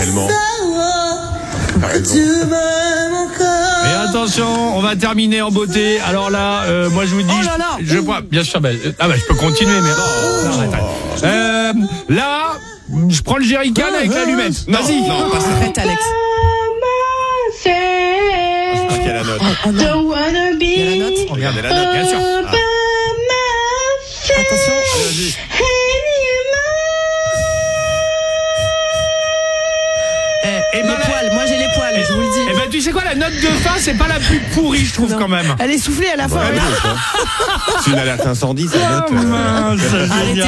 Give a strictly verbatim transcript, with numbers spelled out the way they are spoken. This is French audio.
tellement. Et attention, on va terminer en beauté. Alors là, euh, moi je vous dis, Oh là là. je, je vois, bien sûr, bah, euh, ah bah je peux continuer, mais non, arrête, arrête. Euh, là, je prends le jerrycan avec l'allumette. Vas-y. Non, pas ça. Arrête, Alex. Je crois qu'il y a la note. Oh non. Il y a la note. Regardez la note. Bien sûr. Ah. Attention. Vas-y. Eh, Et les ben, poils, moi j'ai les poils, je vous le dis. Eh ben tu sais quoi, la note de fin, c'est pas la plus pourrie, je trouve Non. quand même. Elle est soufflée à la fin. Ouais, regarde. c'est une alerte incendie, ça note. Oh, mince, Arrêtez, génial.